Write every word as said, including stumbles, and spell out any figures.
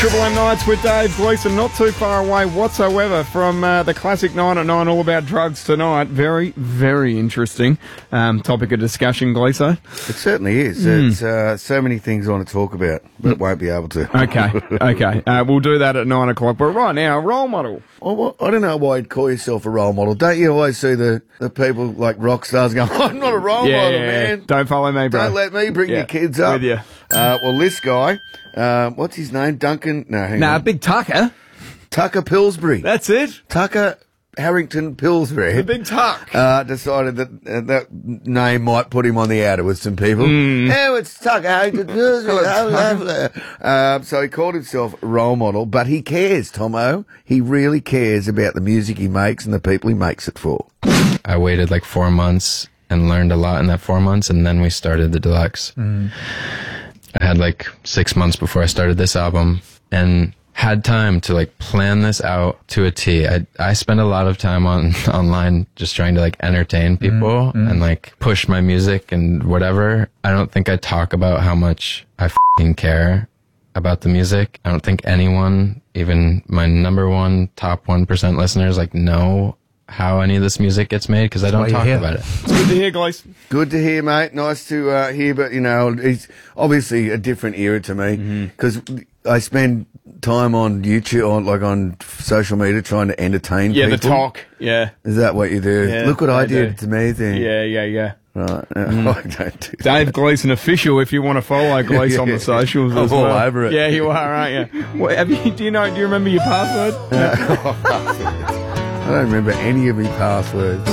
Triple M Nights with Dave Gleeson, not too far away whatsoever from uh, the classic nine at nine, all about drugs tonight. Very, very interesting um, topic of discussion, Gleeso. It certainly is. Mm. It's uh, so many things I want to talk about, but won't be able to. Okay, okay. Uh, we'll do that at nine o'clock. But right now, role model. Well, I don't know why you'd call yourself a role model. Don't you always see the, the people like rock stars going, I'm not a role yeah, model, yeah, man. Yeah. Don't follow me, bro. Don't let me bring yeah. your kids up. With you. Uh, well, this guy, uh, what's his name? Duncan? No, hang nah, on. Big Tucker. Tucker Pillsbury. That's it. Tucker Harrington Pillsbury. The Big Tuck. Uh, decided that uh, that name might put him on the outer with some people. Mm. Oh, it's Tucker Harrington Pillsbury. uh, so he called himself a role model, but he cares, Tomo. He really cares about the music he makes and the people he makes it for. I waited like four months and learned a lot in that four months, and then we started the Deluxe. Mm. I had like six months before I started this album, and had time to like plan this out to a T. I I spent a lot of time on online just trying to like entertain people mm, mm. and like push my music and whatever. I don't think I talk about how much I f***ing care about the music. I don't think anyone, even my number one top one percent listeners, like know how any of this music gets made, because I don't talk about it. It's good to hear, Gleeson. Good to hear, mate. Nice to uh, hear, but you know, it's obviously a different era to me, because mm-hmm. I spend time on YouTube, on like on social media, trying to entertain yeah, people. Yeah, the talk. Yeah. Is that what you do? Yeah, Look what I, I did. do. It's amazing. Yeah, yeah, yeah. Right. Mm. I don't do Dave Gleeson official. If you want to follow Gleeson yeah, on the socials, I'm as all well. over it. Yeah, you are, aren't you? What, have you? Do you know? Do you remember your password? I don't remember any of my passwords.